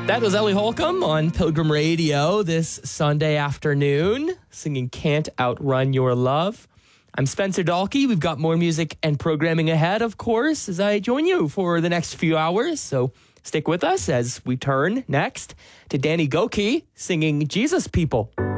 That was Ellie Holcomb on Pilgrim Radio this Sunday afternoon, singing Can't Outrun Your Love. I'm Spencer Dalkey. We've got more music and programming ahead, of course, as I join you for the next few hours. So stick with us as we turn next to Danny Gokey singing Jesus People.